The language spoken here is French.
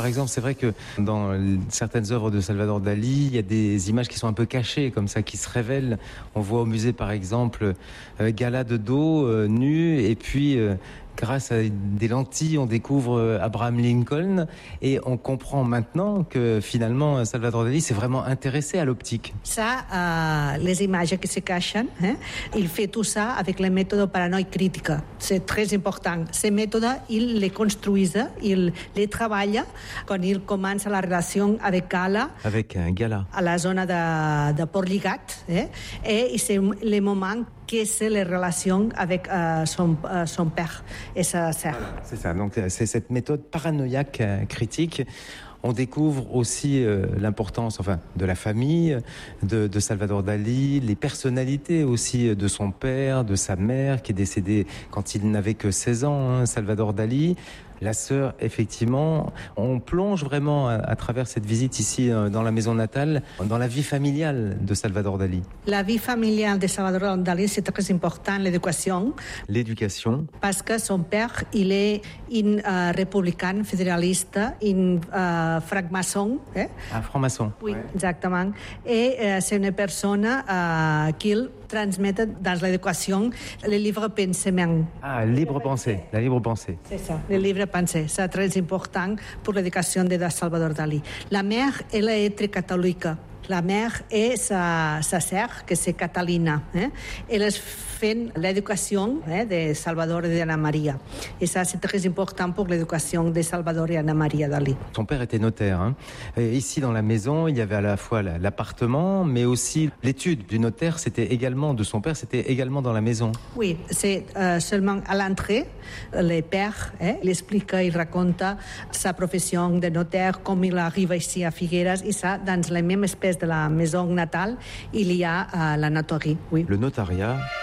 par exemple, c'est vrai que dans certaines œuvres de Salvador Dali, il y a des images qui sont un peu cachées, comme ça, qui se révèlent. On voit au musée, par exemple, Gala de dos, nu, et puis grâce à des lentilles, on découvre Abraham Lincoln, et on comprend maintenant que finalement Salvador Dali s'est vraiment intéressé à l'optique. Ça, les images qui se cachent, il fait tout ça avec le méthode paranoïa critique. C'est très important. Ces méthodes, il les construit, il les travaille quand il commence la relation avec Gala. Avec Gala. À la zone de Port-Lligat. Et c'est le moment que c'est les relations avec son père et sa sœur. Voilà, c'est ça, donc c'est cette méthode paranoïaque critique. On découvre aussi l'importance de la famille, de Salvador Dali, les personnalités aussi de son père, de sa mère, qui est décédée quand il n'avait que 16 ans, Salvador Dali. La sœur, effectivement, on plonge vraiment à travers cette visite ici dans la maison natale, dans la vie familiale de Salvador Dali. La vie familiale de Salvador Dali, c'est très important, l'éducation. L'éducation. Parce que son père, il est un républicain fédéraliste, un franc-maçon. Un franc-maçon. Oui, ouais. Exactement. Et c'est une personne qu'il transmet dans l'éducation le livre pensement. Ah, libre pensée, la libre pensée. C'est ça, le livre pensée. C'est très important pour l'éducation de Salvador Dali. La mère, elle est très catholique. La mère et sa sœur, que c'est Catalina. Elles font l'éducation de Salvador et d'Anna Maria. Et ça, c'est très important pour l'éducation de Salvador et Anna Maria Dali. Son père était notaire. Et ici, dans la maison, il y avait à la fois l'appartement, mais aussi l'étude du notaire, c'était également de son père, c'était également dans la maison. Oui, c'est seulement à l'entrée, le père, il explique, il raconte sa profession de notaire, comment il arrive ici à Figueres, et ça, dans la même espèce de la maison natale, il y a la notarie. Oui. Le notariat.